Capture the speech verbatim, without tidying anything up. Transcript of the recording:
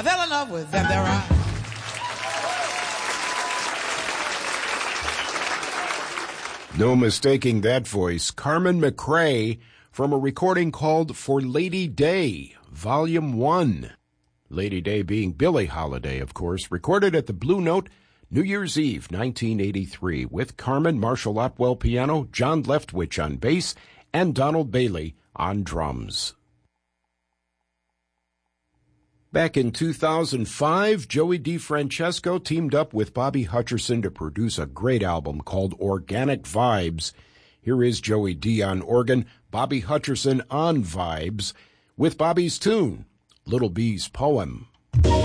I fell in love with them, their eyes. No mistaking that voice. Carmen McRae from a recording called For Lady Day, Volume one. Lady Day being Billie Holiday, of course, recorded at the Blue Note, New Year's Eve, nineteen eighty-three, with Carmen Marshall Otwell piano, John Leftwich on bass, and Donald Bailey on drums. Back in two thousand five, Joey DeFrancesco teamed up with Bobby Hutcherson to produce a great album called Organic Vibes. Here is Joey D on organ, Bobby Hutcherson on vibes, with Bobby's tune, Little Bee's Poem.